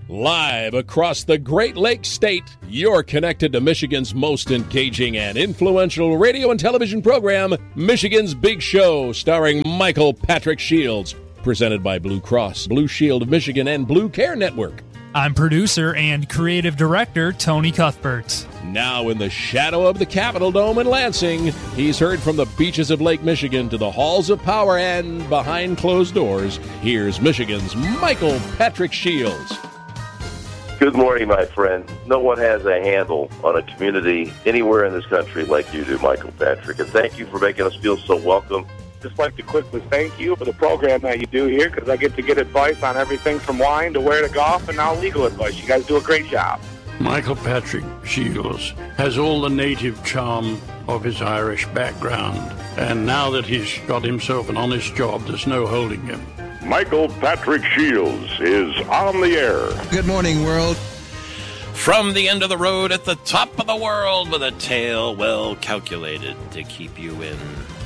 Live across the Great Lakes State, you're connected to Michigan's most engaging and influential radio and television program, Michigan's Big Show, starring Michael Patrick Shields, presented by Blue Cross, Blue Shield of Michigan, and Blue Care Network. I'm producer and creative director Tony Cuthbert. Now in the shadow of the Capitol Dome in Lansing, he's heard from the beaches of Lake Michigan to the halls of power and behind closed doors. Here's Michigan's Michael Patrick Shields. Good morning, my friend. No one has a handle on a community anywhere in this country like you do, Michael Patrick. And thank you for making us feel so welcome. Just like to quickly thank you for the program that you do here, because I get to get advice on everything from wine to where to golf and now legal advice. You guys do a great job. Michael Patrick Shields has all the native charm of his Irish background. And now that he's got himself an honest job, there's no holding him. Michael Patrick Shields is on the air. Good morning, world. From the end of the road at the top of the world with a tale well calculated to keep you in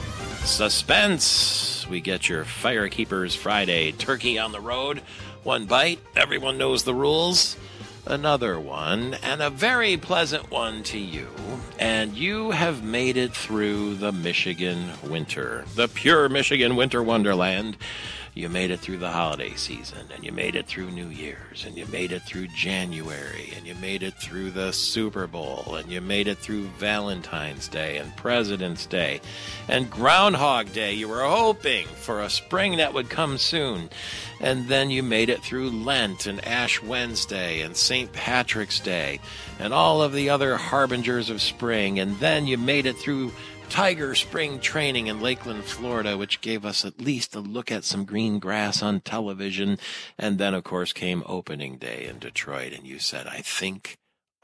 suspense, we get your Firekeepers Friday turkey on the road. One bite, everyone knows the rules. Another one, and a very pleasant one to you. And you have made it through the Michigan winter, the pure Michigan winter wonderland. You made it through the holiday season, and you made it through New Year's, and you made it through January, and you made it through the Super Bowl, and you made it through Valentine's Day and President's Day and Groundhog Day. You were hoping for a spring that would come soon. And then you made it through Lent and Ash Wednesday and St. Patrick's Day and all of the other harbingers of spring. And then you made it through Tiger Spring Training in Lakeland, Florida, which gave us at least a look at some green grass on television. And then, of course, came opening day in Detroit. And you said, I think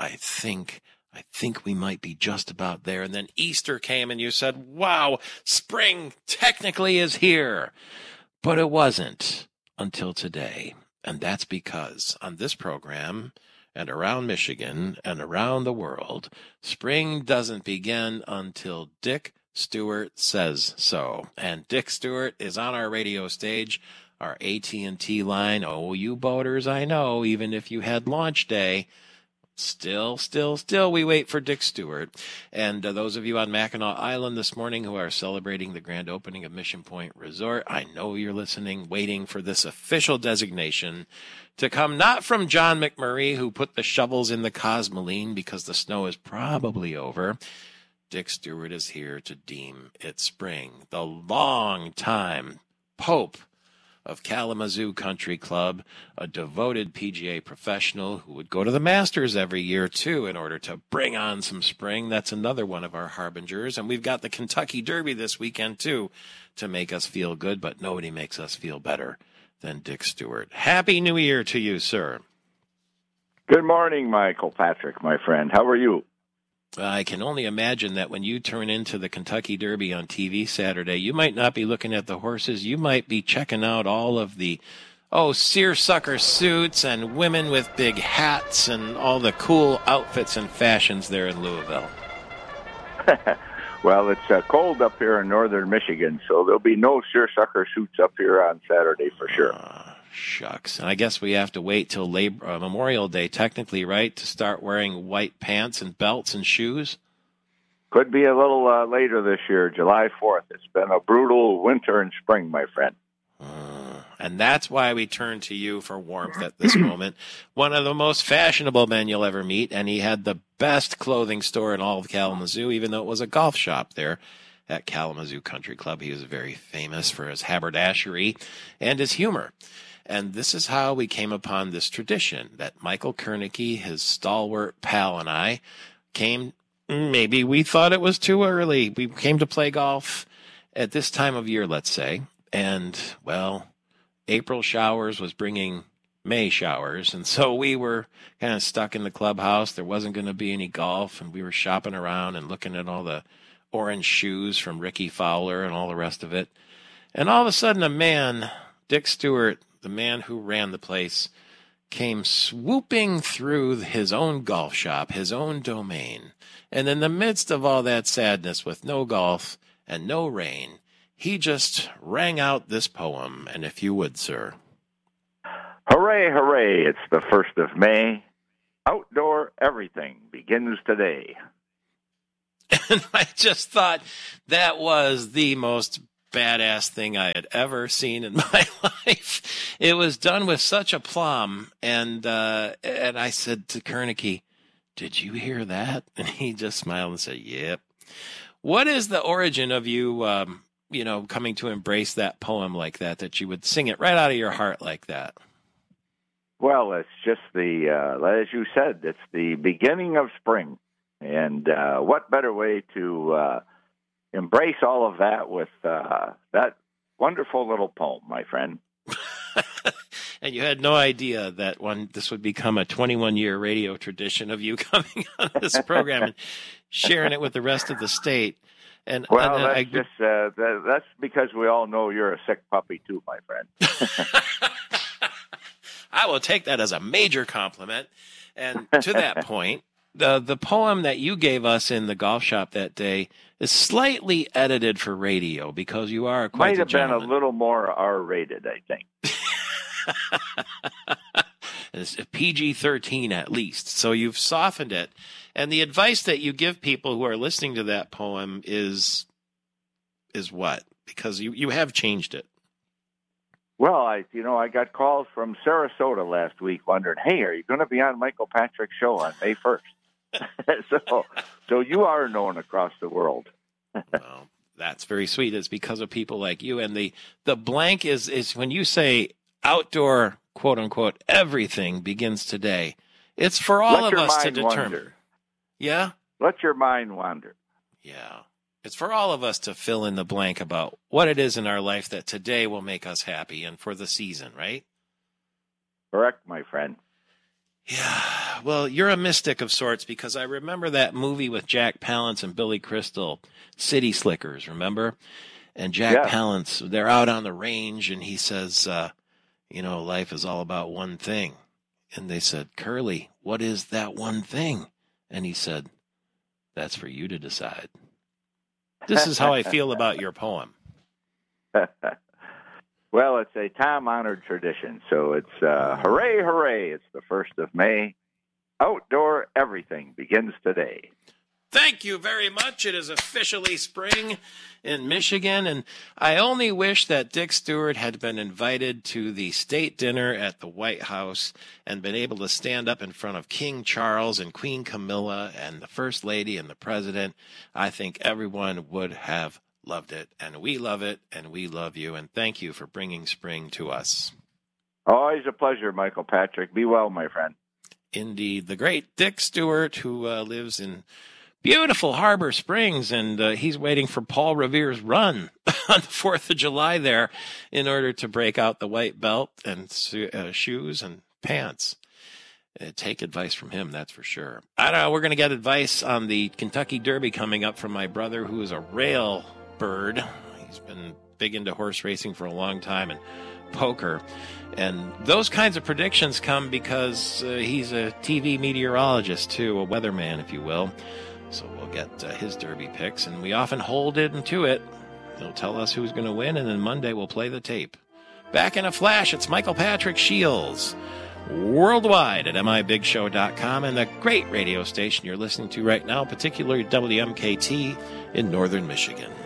we might be just about there. And then Easter came and you said, wow, spring technically is here. But it wasn't until today. And that's because on this program and around Michigan and around the world, spring doesn't begin until Dick Stewart says so. And Dick Stewart is on our radio stage, our AT&T line. Oh, you boaters, I know, even if you had launch day, Still, we wait for Dick Stewart. And those of you on Mackinac Island this morning who are celebrating the grand opening of Mission Point Resort, I know you're listening, waiting for this official designation to come not from John McMurray, who put the shovels in the Cosmoline because the snow is probably over. Dick Stewart is here to deem it spring. The long-time Pope of Kalamazoo Country Club, a devoted PGA professional who would go to the Masters every year, too, in order to bring on some spring. That's another one of our harbingers. And we've got the Kentucky Derby this weekend, too, to make us feel good, but nobody makes us feel better than Dick Stewart. Happy New Year to you, sir. Good morning, Michael Patrick, my friend. How are you? I can only imagine that when you turn into the Kentucky Derby on TV Saturday, you might not be looking at the horses. You might be checking out all of the, seersucker suits and women with big hats and all the cool outfits and fashions there in Louisville. Well, it's cold up here in northern Michigan, so there'll be no seersucker suits up here on Saturday for sure. Shucks. And I guess we have to wait till Memorial Day, technically, right, to start wearing white pants and belts and shoes? Could be a little later this year, July 4th. It's been a brutal winter and spring, my friend. And that's why we turn to you for warmth at this moment. One of the most fashionable men you'll ever meet, and he had the best clothing store in all of Kalamazoo, even though it was a golf shop there at Kalamazoo Country Club. He was very famous for his haberdashery and his humor. And this is how we came upon this tradition that Michael Kernicki, his stalwart pal, and I came, maybe we thought it was too early. We came to play golf at this time of year, let's say. And, well, April showers was bringing May showers. And so we were kind of stuck in the clubhouse. There wasn't going to be any golf. And we were shopping around and looking at all the orange shoes from Ricky Fowler and all the rest of it. And all of a sudden a man, Dick Stewart, the man who ran the place, came swooping through his own golf shop, his own domain. And in the midst of all that sadness with no golf and no rain, he just rang out this poem. And if you would, sir. Hooray, hooray, it's the 1st of May. Outdoor everything begins today. And I just thought that was the most badass thing I had ever seen in my life. It was done with such aplomb. And I said to Kernicke, "Did you hear that?" And he just smiled and said, "Yep." What is the origin of you, coming to embrace that poem like that you would sing it right out of your heart like that? Well, it's just as you said, it's the beginning of spring. And what better way to embrace all of that with that wonderful little poem, my friend. And you had no idea that this would become a 21-year radio tradition of you coming on this program and sharing it with the rest of the state. And that's because we all know you're a sick puppy too, my friend. I will take that as a major compliment. And to that point, the poem that you gave us in the golf shop that day is slightly edited for radio because you are quite might have a gentleman. Been a little more R-rated, I think. It's a PG-13 at least. So you've softened it. And the advice that you give people who are listening to that poem is what? Because you have changed it. Well, I got calls from Sarasota last week wondering, hey, are you going to be on Michael Patrick's show on May 1st? So you are known across the world. Well, that's very sweet. It's because of people like you. And the blank is when you say outdoor, quote unquote, everything begins today. It's for all of us to determine. Wander. Yeah? Let your mind wander. Yeah. It's for all of us to fill in the blank about what it is in our life that today will make us happy and for the season, right? Correct, my friend. Yeah. Well, you're a mystic of sorts because I remember that movie with Jack Palance and Billy Crystal, City Slickers, remember? And Jack Palance, they're out on the range and he says, life is all about one thing. And they said, Curly, what is that one thing? And he said, that's for you to decide. This is how I feel about your poem. Well, it's a time-honored tradition, so it's hooray, hooray, it's the 1st of May. Outdoor everything begins today. Thank you very much. It is officially spring in Michigan, and I only wish that Dick Stewart had been invited to the state dinner at the White House and been able to stand up in front of King Charles and Queen Camilla and the First Lady and the President. I think everyone would have loved it, and we love it, and we love you, and thank you for bringing spring to us. Always a pleasure, Michael Patrick. Be well, my friend. Indeed. The great Dick Stewart, who lives in beautiful Harbor Springs, and he's waiting for Paul Revere's run on the 4th of July there in order to break out the white belt and shoes and pants. Take advice from him, that's for sure. I don't know, we're going to get advice on the Kentucky Derby coming up from my brother, who is a rail bird. He's been big into horse racing for a long time and poker. And those kinds of predictions come because he's a TV meteorologist, too, a weatherman, if you will. So we'll get his Derby picks, and we often hold into it. He'll tell us who's going to win, and then Monday we'll play the tape. Back in a flash, it's Michael Patrick Shields, worldwide at mibigshow.com, and the great radio station you're listening to right now, particularly WMKT in northern Michigan.